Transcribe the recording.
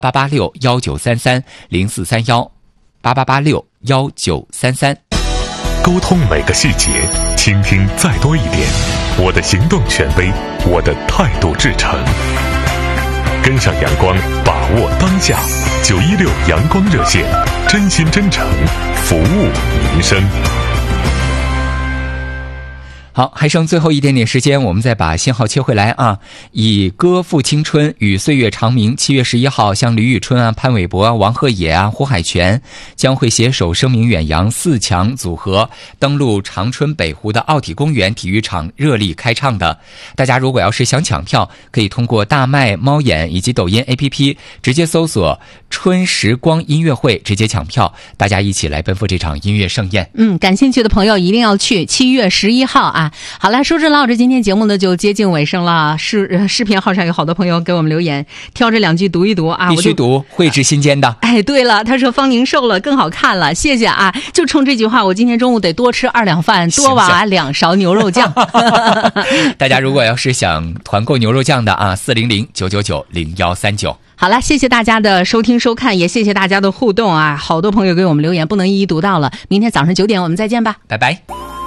8861933043188861933。 沟通每个细节，倾听再多一点。我的行动权威，我的态度至诚。跟上阳光，把握当下。916阳光热线，真心真诚，服务民生。 好，还剩最后一点点时间，我们再把信号切回来啊！以歌赋青春与岁月长明，7月11号，像吕宇春啊、潘玮柏啊、王鹤野啊、胡海泉将会携手声名远扬4强组合登陆长春北湖的奥体公园体育场热力开唱的。大家如果要是想抢票，可以通过大麦、猫眼以及抖音 APP 直接搜索春时光音乐会直接抢票，大家一起来奔赴这场音乐盛宴。 感兴趣的朋友一定要去7月11号啊！好了，说着唠着，今天节目呢就接近尾声了。视频号上有好多朋友给我们留言，挑这2句读一读啊， 必须读，绘制新鲜的。 哎，对了，他说方宁瘦了，更好看了，谢谢啊！就冲这句话，我今天中午得多吃2两饭，多挖2勺牛肉酱。 大家如果要是想团购牛肉酱的啊，400-999-0139。 好了，谢谢大家的收听收看，也谢谢大家的互动啊！好多朋友给我们留言，不能一一读到了。明天早上9点我们再见吧， 拜拜。